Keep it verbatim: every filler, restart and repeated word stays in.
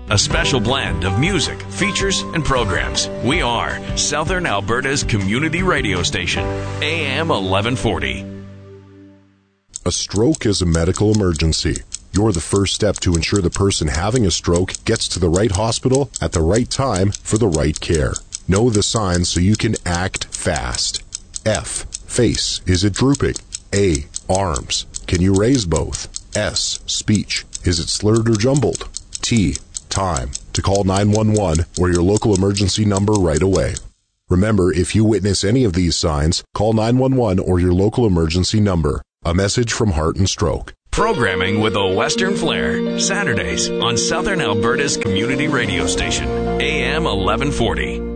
A special blend of music, features, and programs. We are Southern Alberta's community radio station, A M eleven forty. A stroke is a medical emergency. You're the first step to ensure the person having a stroke gets to the right hospital at the right time for the right care. Know the signs so you can act fast. F. Face. Is it drooping? A. Arms. Can you raise both? S. Speech. Is it slurred or jumbled? T. Time. To call nine one one or your local emergency number right away. Remember, if you witness any of these signs, call nine one one or your local emergency number. A message from Heart and Stroke. Programming with a Western flair. Saturdays on Southern Alberta's community radio station, A M eleven forty.